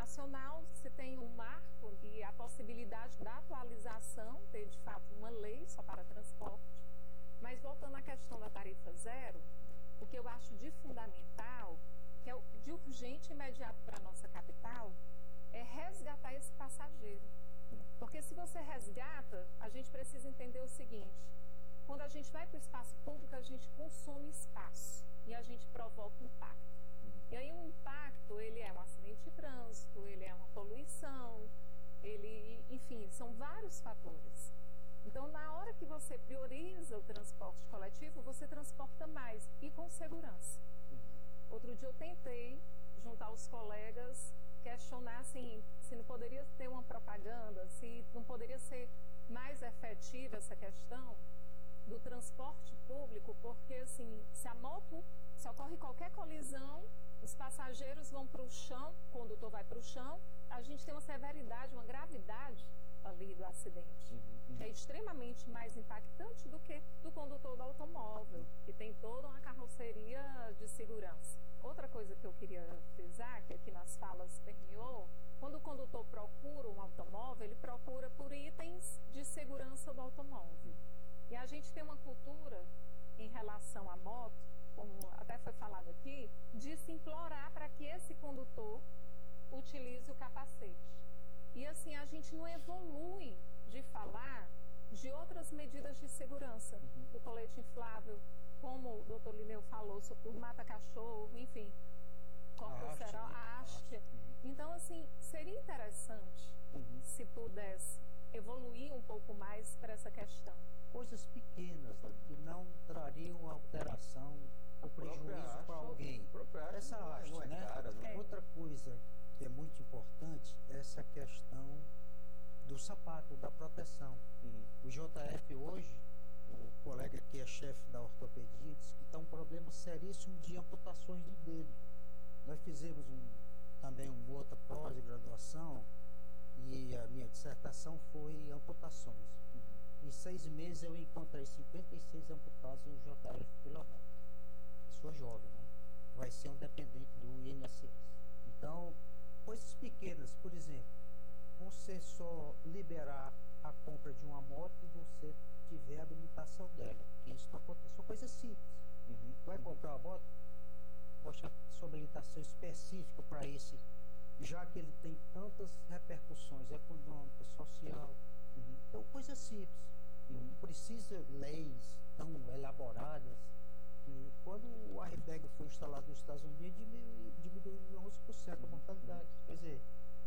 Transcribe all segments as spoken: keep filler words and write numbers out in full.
nacional se tem um marco e a possibilidade da atualização, ter de fato uma lei só para transporte. Mas voltando à questão da tarifa zero, o que eu acho de fundamental, que é de urgente e imediato para a nossa capital, é resgatar esse passageiro. Porque se você resgata, a gente precisa entender o seguinte: quando a gente vai para o espaço público, a gente consome espaço e a gente provoca impacto. E aí o impacto, ele é um acidente de trânsito, ele é uma poluição, ele, enfim, são vários fatores. Então, na hora que você prioriza o transporte coletivo, você transporta mais e com segurança. Outro dia eu tentei juntar os colegas, questionar assim, se não poderia ter uma propaganda, se não poderia ser mais efetiva essa questão do transporte público, porque assim, se a moto, se ocorre qualquer colisão, os passageiros vão para o chão, o condutor vai para o chão, a gente tem uma severidade, uma gravidade ali do acidente, uhum, uhum. que é extremamente mais impactante do que do condutor do automóvel, que tem toda uma carroceria de segurança. Outra coisa que eu queria frisar, que aqui nas falas permeou, quando o condutor procura um automóvel, ele procura por itens de segurança do automóvel. E a gente tem uma cultura em relação à moto, como até foi falado aqui, de se implorar para que esse condutor utilize o capacete. E assim, a gente não evolui de falar de outras medidas de segurança, uhum. do colete inflável, como o doutor Lineu falou, sobre o mata-cachorro, enfim, corpocerol, a haste. Uhum. Então, assim, seria interessante uhum. se pudesse evoluir um pouco mais para essa questão. Coisas pequenas, né, que não trariam alteração ou prejuízo para alguém. Essa haste, não é, né? Cara, não é. Outra coisa que é muito importante é essa questão do sapato, da proteção. Uhum. O J F hoje, o colega que é chefe da ortopedia, disse que está um problema seríssimo de amputações de dedo. Nós fizemos um, também uma outra pós-graduação e a minha dissertação foi amputações. Uhum. Em seis meses eu encontrei cinquenta e seis amputados no J F Pilonal. Pessoa jovem, né? Vai ser um dependente do I N S S. Então, coisas pequenas, por exemplo, você só liberar a compra de uma moto e você tiver a habilitação dela. Isso não acontece, são coisas simples. Uhum. Vai uhum. comprar uma moto, mostrar sua habilitação específica para esse, já que ele tem tantas repercussões econômicas, social. Uhum. Então, coisas simples. Uhum. Não precisa leis tão elaboradas. E quando o airbag foi instalado nos Estados Unidos, diminuiu, diminuiu onze por cento a mortalidade. Quer dizer,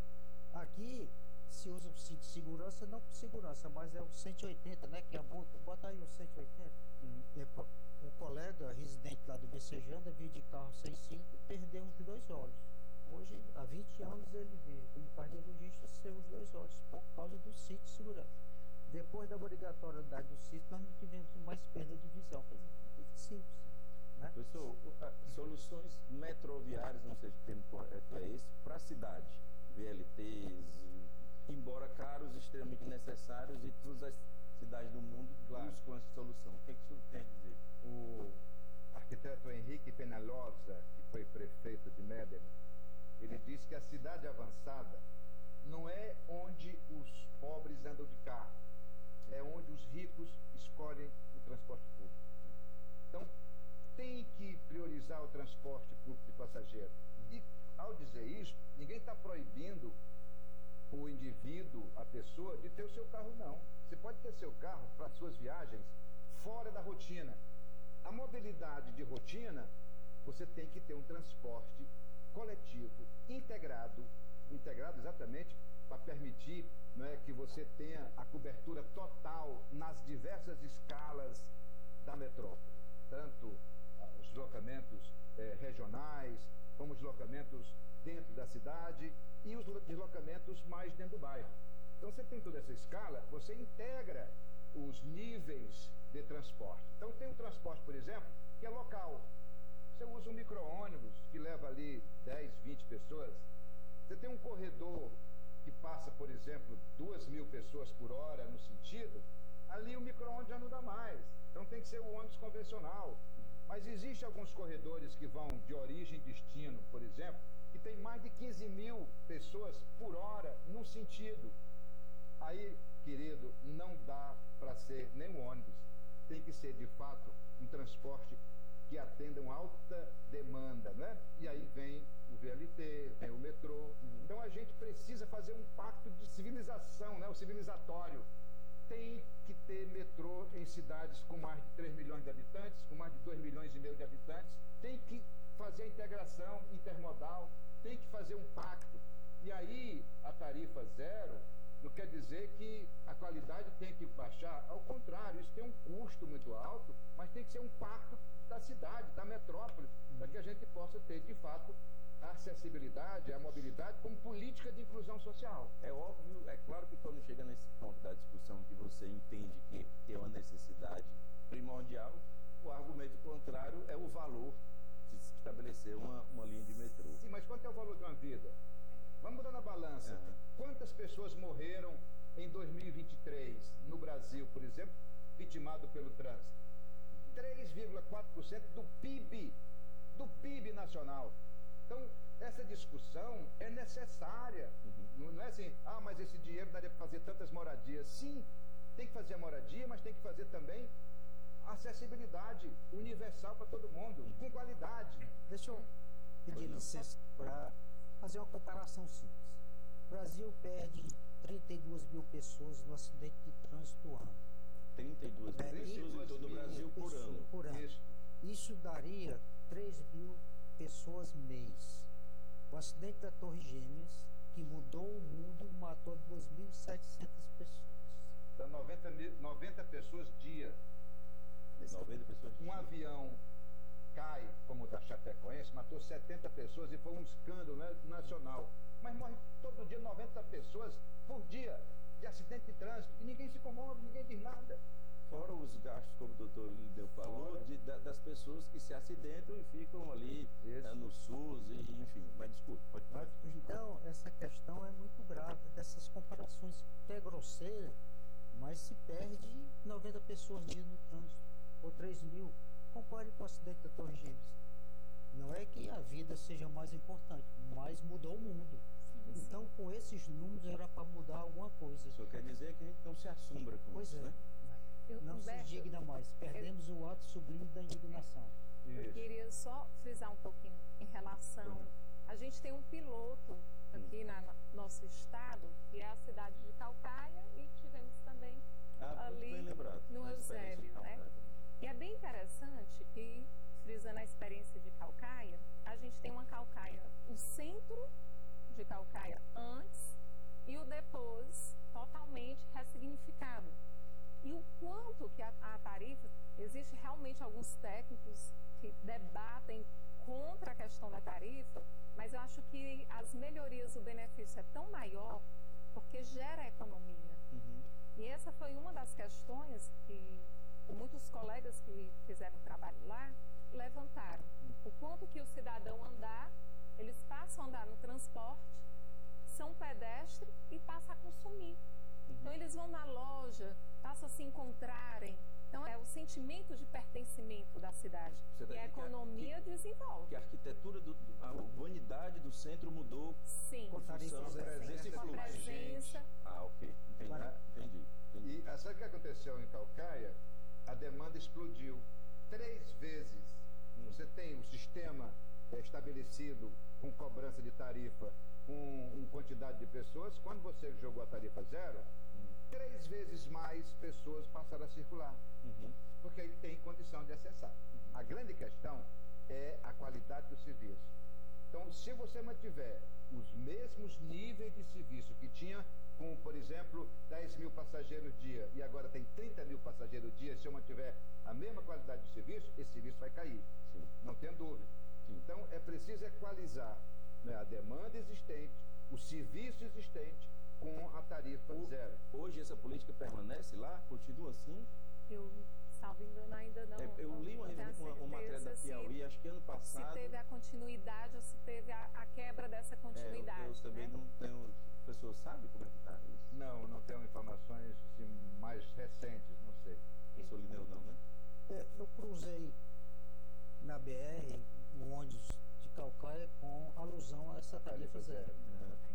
aqui se usa o cinto de segurança, não por segurança, mas é o cento e oitenta, né? Que é a multa. Bota aí o cento e oitenta. Uhum. E, pô, um colega residente lá do Becejanda veio de carro sem cinto e perdeu os dois olhos. Hoje, há vinte anos, ele veio como cardiologista sem os dois olhos, por causa do cinto de segurança. Depois da obrigatoriedade do cinto, nós não tivemos mais perda de visão. Quer dizer, é simples. Né? Professor, soluções metroviárias, não sei se o termo correto é esse, para a cidade, V L Ts, embora caros, extremamente necessários, e todas as cidades do mundo claro. buscam essa solução. O que, é que isso tem a dizer? O arquiteto Henrique Penalosa, que foi prefeito de Médena, ele disse que a cidade avançada não é onde os pobres andam de carro, é onde os ricos escolhem o transporte público. Então, tem que priorizar o transporte público de passageiro. E, ao dizer isso, ninguém está proibindo o indivíduo, a pessoa, de ter o seu carro, não. Você pode ter seu carro para suas viagens fora da rotina. A mobilidade de rotina, você tem que ter um transporte coletivo, integrado, integrado exatamente para permitir, não é, que você tenha a cobertura total nas diversas escalas da metrópole. Tanto os deslocamentos eh, regionais, como os deslocamentos dentro da cidade e os deslocamentos mais dentro do bairro. Então, você tem toda essa escala, você integra os níveis de transporte. Então, tem um transporte, por exemplo, que é local. Você usa um micro-ônibus que leva ali dez, vinte pessoas. Você tem um corredor que passa, por exemplo, duas mil pessoas por hora no sentido, ali o micro-ônibus já não dá mais. Então, tem que ser o ônibus convencional. Mas existem alguns corredores que vão de origem e destino, por exemplo, que tem mais de quinze mil pessoas por hora num sentido. Aí, querido, não dá para ser nem um ônibus. Tem que ser, de fato, um transporte que atenda uma alta demanda, né? E aí vem o V L T, vem o metrô. Uhum. Então a gente precisa fazer um pacto de civilização, né? O civilizatório. Tem que ter metrô em cidades com mais de três milhões de habitantes, com mais de dois milhões e meio de habitantes. Tem que fazer a integração intermodal, tem que fazer um pacto. E aí a tarifa zero não quer dizer que a qualidade tem que baixar. Ao contrário, isso tem um custo muito alto, mas tem que ser um pacto da cidade, da metrópole, uhum. para que a gente possa ter, de fato, a acessibilidade, a mobilidade como política de inclusão social. É óbvio, é claro que quando chega nesse ponto da discussão que você entende que, que é uma necessidade primordial, o argumento contrário é o valor de se estabelecer uma, uma linha de metrô. Sim, mas quanto é o valor de uma vida? Vamos mudar na balança. Uhum. Quantas pessoas morreram em dois mil e vinte e três no Brasil, por exemplo, vitimado pelo trânsito? três vírgula quatro por cento do P I B, do P I B nacional. Então, essa discussão é necessária. Uhum. Não é assim, ah, mas esse dinheiro daria para fazer tantas moradias. Sim, tem que fazer a moradia, mas tem que fazer também acessibilidade universal para todo mundo, uhum. com qualidade. Deixa eu pedir licença para fazer uma comparação simples. O Brasil perde trinta e duas mil pessoas no acidente de trânsito ano. trinta e duas mil pessoas em todo o Brasil por ano. Por ano. Isso. Isso daria três mil pessoas mês. O acidente da Torre Gêmeas, que mudou o mundo, matou duas mil e setecentas pessoas. Dá noventa, noventa pessoas dia. noventa pessoas um dia. Avião cai, como o da Chapecoense, matou setenta pessoas e foi um escândalo, né, nacional. Mas morre todo dia noventa pessoas por dia de acidente de trânsito e ninguém se comove, ninguém diz nada. Fora os gastos, como o doutor Lideu falou, de, da, das pessoas que se acidentam e ficam ali é, no SUS, e, enfim. Mas desculpe, pode falar. Então, essa questão é muito grave, dessas comparações que é grosseira, mas se perde noventa pessoas dia no trânsito, ou três mil. Compare com o acidente da Torre Gêmeas. Não é que a vida seja mais importante, mas mudou o mundo. Sim, então, sim. Com esses números, era para mudar alguma coisa. Isso quer dizer que a gente não se assombra com pois isso, é. né? Eu, não Humberto, se indigna mais. Perdemos eu, o ato sublime da indignação. Eu isso. queria só frisar um pouquinho em relação... Uhum. A gente tem um piloto aqui uhum. no nosso estado, que é a cidade de Calcaia, e tivemos também ah, ali bem lembrado, no Eusébio, né? E é bem interessante que, frisando a experiência de Calcaia, a gente tem uma Calcaia, o centro de Calcaia antes e o depois totalmente ressignificado. E o quanto que a, a tarifa, existe realmente alguns técnicos que debatem contra a questão da tarifa, mas eu acho que as melhorias, o benefício é tão maior porque gera economia. Uhum. E essa foi uma das questões que muitos colegas que fizeram trabalho lá levantaram. O quanto que o cidadão andar, eles passam a andar no transporte, são pedestres e passam a consumir. Uhum. Então eles vão na loja, passam a se encontrarem. Então é o sentimento de pertencimento da cidade. E a economia que, desenvolve. Que a arquitetura, do, a urbanidade do centro mudou. Sim. Com função desse fluxo. Presença. Ah, ok. Entendi. Entendi. Entendi. E sabe o que aconteceu em Calcaia? A demanda explodiu. Três vezes. Hum. Você tem o sistema é, estabelecido com cobrança de tarifa, com uma quantidade de pessoas. Quando você jogou a tarifa zero, hum. três vezes mais pessoas passaram a circular. Uhum. Porque aí tem condição de acessar. Uhum. A grande questão é a qualidade do serviço. Então, se você mantiver os mesmos níveis de serviço que tinha com, por exemplo, dez mil passageiros dia e agora tem trinta mil passageiros dia, se eu mantiver a mesma qualidade de serviço, esse serviço vai cair. Sim. Não tem dúvida. Sim. Então, é preciso equalizar, né, a demanda existente, o serviço existente com a tarifa o, zero. Hoje essa política permanece lá? Continua assim? Eu, salvo engano, ainda não. É, eu não, li uma, uma, uma matéria da Piauí, se, acho que ano passado. Se teve a continuidade ou se teve a, a quebra dessa continuidade. É, eu, eu também né? não tenho. O professor sabe como é que está isso? Não, não tenho informações assim, mais recentes, não sei. O professor Lineu não, né? É, eu cruzei na B R o ônibus de Calcaia com alusão a essa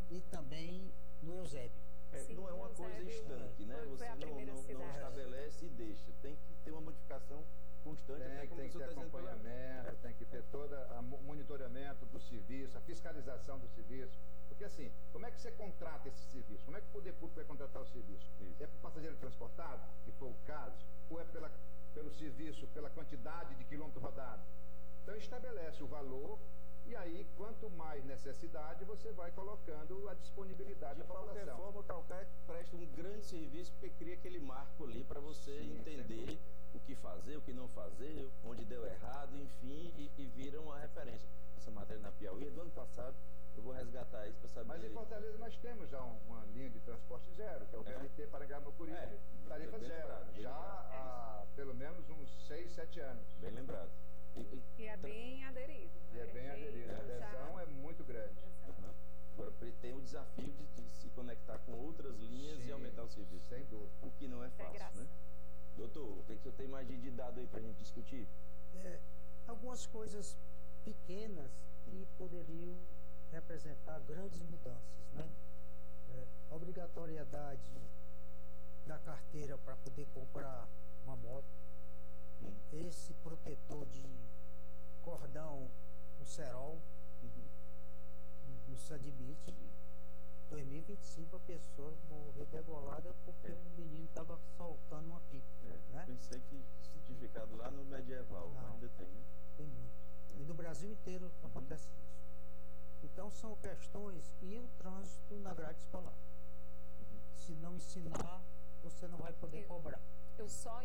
e também no Eusébio. É, Sim, não é uma coisa Eusébio estanque, né? foi- foi Você a não, primeira não, não cidade. estabelece e deixa. Tem que ter uma modificação constante. Tem, até como tem o que senhor ter está dizendo pela- acompanhamento, É. tem que ter todo o monitoramento do serviço, a fiscalização do serviço. Porque assim, como é que você contrata esse serviço? Como é que o poder público vai contratar o serviço? Isso. É para o passageiro transportado, que foi o caso, ou é pela, pelo serviço, pela quantidade de quilômetros rodados? Então estabelece o valor e aí, quanto mais necessidade, você vai colocando a disponibilidade De da qualquer população. forma, o Calcaia presta um grande serviço porque cria aquele marco ali para você Sim, sem entender dúvida. o que fazer, o que não fazer, onde deu errado, enfim, e, e vira uma referência. Essa matéria na Piauí é do ano passado, eu vou resgatar isso para saber. Mas em Fortaleza nós temos já um- uma linha de transporte zero, que é o É. B R T Parangaba-Mucuripe, É, tarifa bem zero, lembrado, bem já lembrado. há pelo menos uns seis, sete anos. Bem lembrado. E, e- E é bem aderido. E né? é bem aderido, a já- adesão é muito grande. Exato. Aham. Agora pre- tem o desafio de, de se conectar com outras linhas Sim, e aumentar o serviço. sem dúvida. O que não é fácil, Integração. né? Doutor, o que, que o senhor tem mais de de dado aí para a gente discutir? É, algumas coisas pequenas que poderiam representar grandes mudanças, né? É, a obrigatoriedade da carteira para poder comprar uma moto, Hum. esse protetor de cordão, um cerol, Uhum. não se admite. Em dois mil e vinte e cinco a pessoa morreu degolada porque É. um menino estava soltando uma pipa, É, né? Pensei que certificado lá no medieval, Não. ainda tem, né? Tem muito. E no Brasil inteiro acontece isso. Então são questões e o trânsito na grade escolar. Uhum. Se não ensinar, você não vai poder Eu- cobrar. Eu só